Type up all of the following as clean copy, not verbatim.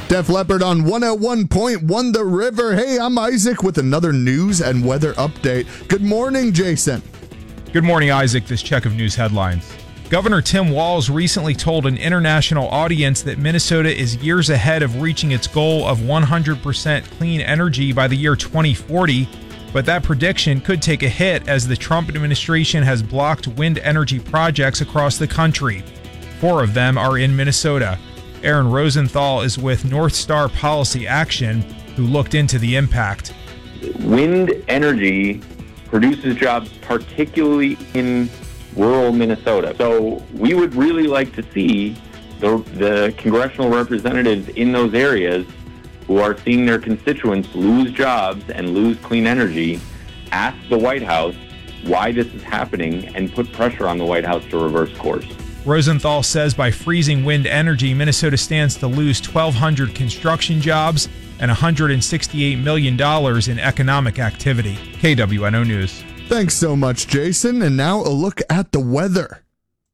Def Leppard on 101.1 The River. Hey, I'm Isaac with another news and weather update. Good morning, Jason. Good morning, Isaac. This check of news headlines. Governor Tim Walz recently told an international audience that Minnesota is years ahead of reaching its goal of 100% clean energy by the year 2040, but that prediction could take a hit as the Trump administration has blocked wind energy projects across the country. 4 of them are in Minnesota. Aaron Rosenthal is with North Star Policy Action, who looked into the impact. Wind energy produces jobs, particularly in rural Minnesota. So we would really like to see the congressional representatives in those areas who are seeing their constituents lose jobs and lose clean energy ask the White House why this is happening and put pressure on the White House to reverse course. Rosenthal says by freezing wind energy, Minnesota stands to lose 1,200 construction jobs and $168 million in economic activity. KWNO News. Thanks so much, Jason. And now a look at the weather.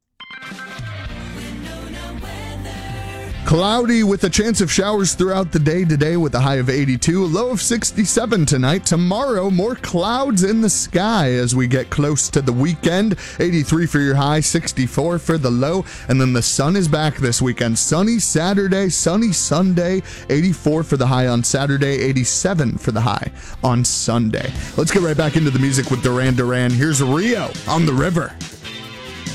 Cloudy with a chance of showers throughout the day today with a high of 82, a low of 67 tonight. Tomorrow, more clouds in the sky as we get close to the weekend. 83 for your high, 64 for the low. And then the sun is back this weekend. Sunny Saturday, sunny Sunday, 84 for the high on Saturday, 87 for the high on Sunday. Let's get right back into the music with Duran Duran. Here's Rio on the River.